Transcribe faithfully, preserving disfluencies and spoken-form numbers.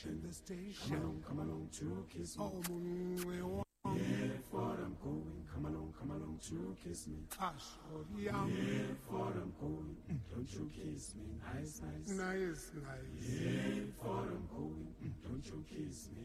in the station. Come along, come along to kiss me. Oh, mm, yeah, for I'm going. Come along, come along to kiss me. Gosh, oh, yeah. Yeah, for I'm going. Don't you kiss me, nice, nice. Nice, nice. Yeah, for I'm going. Don't you kiss me.